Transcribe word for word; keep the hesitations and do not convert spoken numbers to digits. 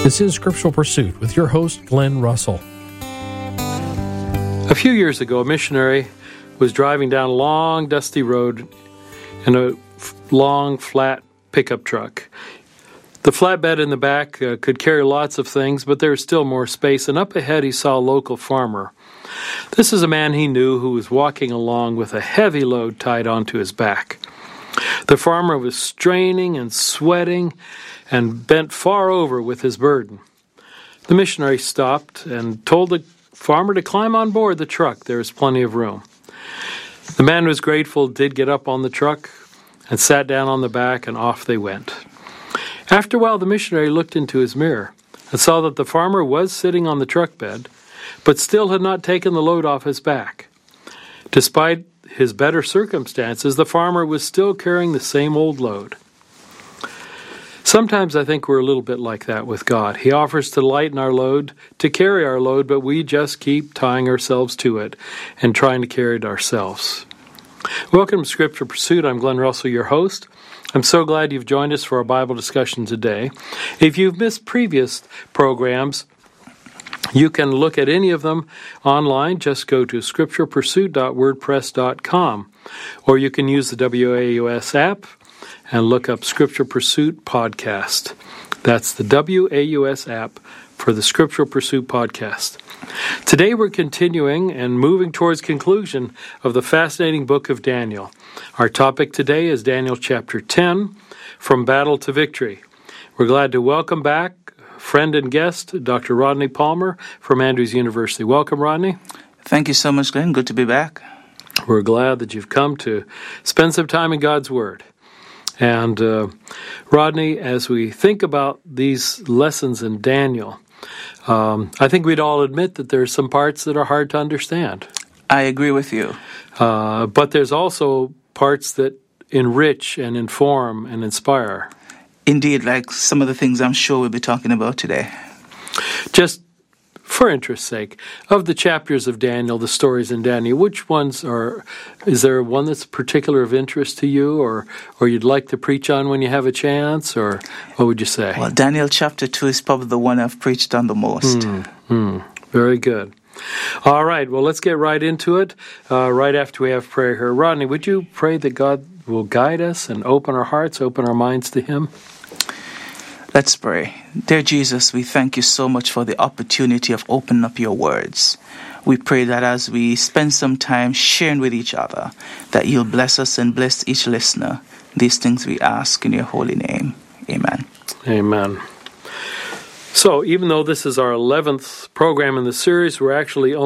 This is Scriptural Pursuit with your host, Glenn Russell. A few years ago, a missionary was driving down a long, dusty road in a f- long, flat pickup truck. The flatbed in the back uh, could carry lots of things, but there was still more space, and up ahead he saw a local farmer. This is a man he knew who was walking along with a heavy load tied onto his back. The farmer was straining and sweating and bent far over with his burden. The missionary stopped and told the farmer to climb on board the truck. There was plenty of room. The man who was grateful did get up on the truck and sat down on the back, and off they went. After a while, the missionary looked into his mirror and saw that the farmer was sitting on the truck bed, but still had not taken the load off his back. Despite his better circumstances, the farmer was still carrying the same old load. Sometimes I think we're a little bit like that with God. He offers to lighten our load, to carry our load, but we just keep tying ourselves to it and trying to carry it ourselves. Welcome to Scripture Pursuit. I'm Glenn Russell, your host. I'm so glad you've joined us for our Bible discussion today. If you've missed previous programs, you can look at any of them online. Just go to scripture pursuit dot wordpress dot com, or you can use the W A U S app and look up Scripture Pursuit Podcast. That's the W A U S app for the Scriptural Pursuit Podcast. Today we're continuing and moving towards conclusion of the fascinating book of Daniel. Our topic today is Daniel chapter ten, From Battle to Victory. We're glad to welcome back friend and guest, Doctor Rodney Palmer from Andrews University. Welcome, Rodney. Thank you so much, Glenn. Good to be back. We're glad that you've come to spend some time in God's Word. And uh, Rodney, as we think about these lessons in Daniel, um, I think we'd all admit that there's some parts that are hard to understand. I agree with you. Uh, but there's also parts that enrich and inform and inspire. Indeed, like some of the things I'm sure we'll be talking about today. Just for interest's sake, of the chapters of Daniel, the stories in Daniel, which ones are, is there one that's particular of interest to you, or or you'd like to preach on when you have a chance, or what would you say? Well, Daniel chapter two is probably the one I've preached on the most. Mm, mm, very good. All right, well, let's get right into it, uh, right after we have prayer here. Rodney, would you pray that God will guide us and open our hearts, open our minds to Him? Let's pray. Dear Jesus, we thank you so much for the opportunity of opening up your words. We pray that as we spend some time sharing with each other, that you'll bless us and bless each listener. These things we ask in your holy name. Amen. Amen. So, even though this is our eleventh program in the series, we're actually only